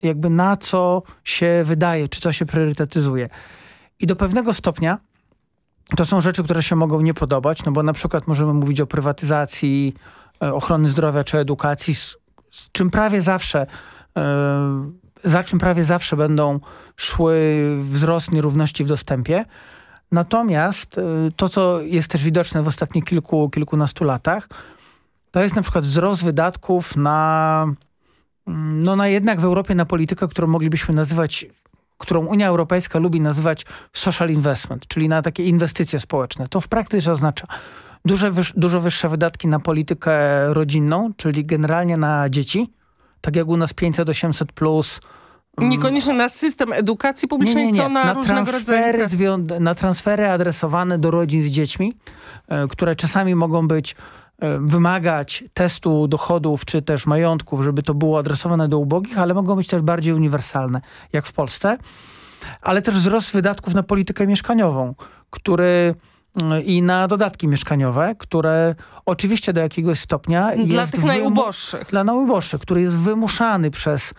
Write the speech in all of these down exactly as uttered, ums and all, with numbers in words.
jakby na co się wydaje, czy co się priorytetyzuje. I do pewnego stopnia to są rzeczy, które się mogą nie podobać, no bo na przykład możemy mówić o prywatyzacji ochrony zdrowia czy edukacji, z, z czym prawie zawsze, yy, za czym prawie zawsze będą szły wzrost nierówności w dostępie. Natomiast yy, to, co jest też widoczne w ostatnich kilku, kilkunastu latach, to jest na przykład wzrost wydatków na, no na jednak w Europie na politykę, którą moglibyśmy nazywać, którą Unia Europejska lubi nazywać social investment, czyli na takie inwestycje społeczne. To w praktyce oznacza duże, wyż, dużo wyższe wydatki na politykę rodzinną, czyli generalnie na dzieci, tak jak u nas pięćset osiemset plus. Niekoniecznie na system edukacji publicznej, nie, nie, nie. co na, na różnego rodzaju... Zwią- na transfery adresowane do rodzin z dziećmi, y, które czasami mogą być wymagać testu dochodów czy też majątków, żeby to było adresowane do ubogich, ale mogą być też bardziej uniwersalne, jak w Polsce. Ale też wzrost wydatków na politykę mieszkaniową, który i na dodatki mieszkaniowe, które oczywiście do jakiegoś stopnia dla jest tych najuboższych. Dla najuboższych, który jest wymuszany przez,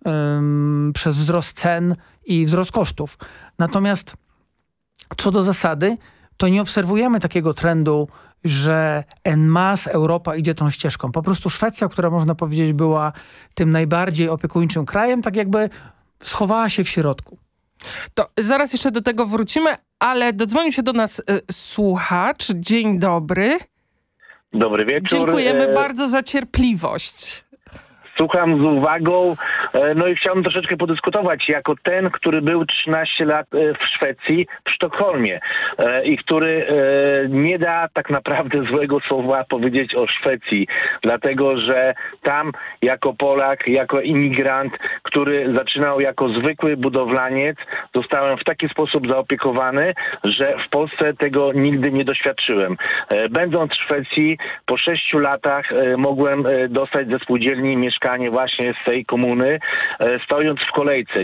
um, przez wzrost cen i wzrost kosztów. Natomiast co do zasady, to nie obserwujemy takiego trendu, że en masse Europa idzie tą ścieżką. Po prostu Szwecja, która można powiedzieć była tym najbardziej opiekuńczym krajem, tak jakby schowała się w środku. To zaraz jeszcze do tego wrócimy, ale dodzwonił się do nas y, słuchacz. Dzień dobry. Dobry wieczór. Dziękujemy e... bardzo za cierpliwość. Słucham z uwagą, no i chciałbym troszeczkę podyskutować jako ten, który był trzynaście lat w Szwecji, w Sztokholmie i który nie da tak naprawdę złego słowa powiedzieć o Szwecji, dlatego że tam jako Polak, jako imigrant, który zaczynał jako zwykły budowlaniec, zostałem w taki sposób zaopiekowany, że w Polsce tego nigdy nie doświadczyłem. Będąc w Szwecji, po sześciu latach mogłem dostać ze spółdzielni mieszkanie właśnie z tej komuny, stojąc w kolejce.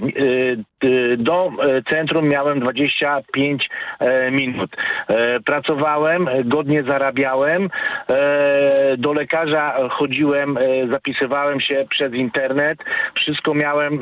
Do centrum miałem dwadzieścia pięć minut. Pracowałem, godnie zarabiałem, do lekarza chodziłem, zapisywałem się przez internet, wszystko miałem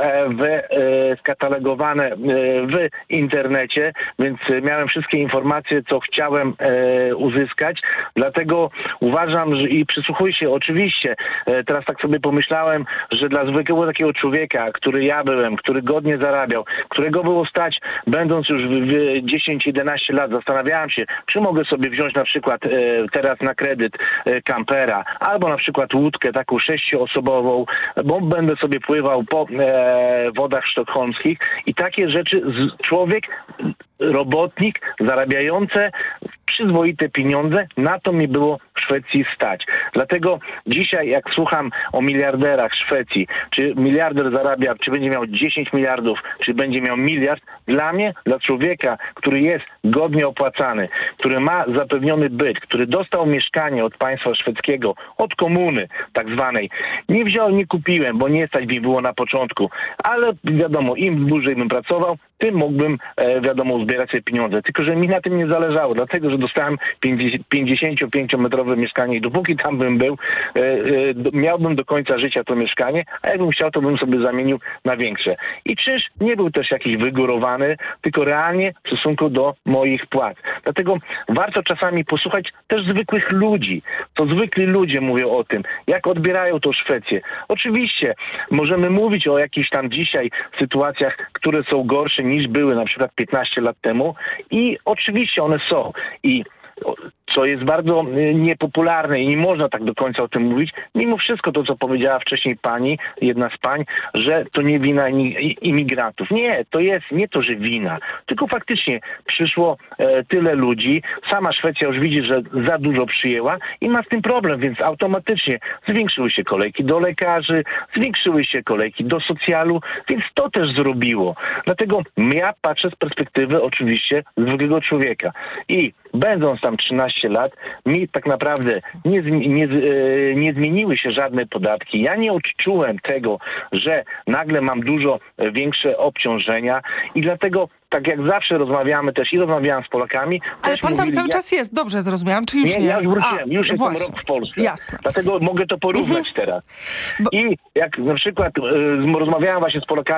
skatalogowane w internecie, więc miałem wszystkie informacje, co chciałem uzyskać. Dlatego uważam, że i przysłuchuję się oczywiście, teraz tak sobie pomyślałem, że dla zwykłego takiego człowieka, który ja byłem, który godnie zarabiał, którego było stać, będąc już w dziesięć jedenaście lat, zastanawiałem się, czy mogę sobie wziąć na przykład e, teraz na kredyt e, kampera, albo na przykład łódkę taką sześcioosobową, bo będę sobie pływał po e, wodach sztokholmskich i takie rzeczy z, człowiek, robotnik, zarabiający przyzwoite pieniądze, na to mi było w Szwecji stać. Dlatego dzisiaj, jak słucham o miliarderach Szwecji, czy miliarder zarabia, czy będzie miał dziesięć miliardów, czy będzie miał miliard, dla mnie, dla człowieka, który jest godnie opłacany, który ma zapewniony byt, który dostał mieszkanie od państwa szwedzkiego, od komuny tak zwanej, nie wziął, nie kupiłem, bo nie stać mi było na początku, ale wiadomo, im dłużej bym pracował, tym mógłbym, e, wiadomo, zbierać sobie pieniądze. Tylko że mi na tym nie zależało, dlatego że dostałem pięćdziesięciopięciometrowe mieszkanie i dopóki tam bym był, e, e, miałbym do końca życia to mieszkanie, a jakbym chciał, to bym sobie zamienił na większe. I czynsz nie był też jakiś wygórowany, tylko realnie w stosunku do moich płac. Dlatego warto czasami posłuchać też zwykłych ludzi, co zwykli ludzie mówią o tym, jak odbierają tą Szwecję. Oczywiście możemy mówić o jakichś tam dzisiaj sytuacjach, które są gorsze niż były na przykład piętnaście lat temu i oczywiście one są. I co jest bardzo niepopularne i nie można tak do końca o tym mówić, mimo wszystko to, co powiedziała wcześniej pani, jedna z pań, że to nie wina imigrantów. Nie, to jest nie to, że wina, tylko faktycznie przyszło e, tyle ludzi, sama Szwecja już widzi, że za dużo przyjęła i ma z tym problem, więc automatycznie zwiększyły się kolejki do lekarzy, zwiększyły się kolejki do socjalu, więc to też zrobiło. Dlatego ja patrzę z perspektywy oczywiście zwykłego człowieka i będąc tam trzynaście piętnaście lat mi tak naprawdę nie, zmi- nie, z- e, nie zmieniły się żadne podatki. Ja nie odczułem tego, że nagle mam dużo e, większe obciążenia i dlatego tak jak zawsze rozmawiamy też i rozmawiałam z Polakami. Ale też pan tam mówili, cały ja- czas jest, dobrze zrozumiałam, czy już nie? nie, ja już wróciłem, A, już jestem właśnie. rok w Polsce. Jasne. Dlatego mogę to porównać teraz. Bo- I jak na przykład e, rozmawiałem właśnie z Polakami,